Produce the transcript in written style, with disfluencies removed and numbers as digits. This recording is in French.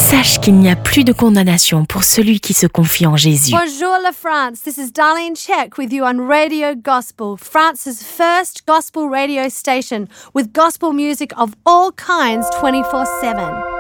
Sache qu'il n'y a plus de condamnation pour celui qui se confie en Jésus. Bonjour la France, this is Darlene Check with you on Radio Gospel, France's first gospel radio station with gospel music of all kinds 24/7.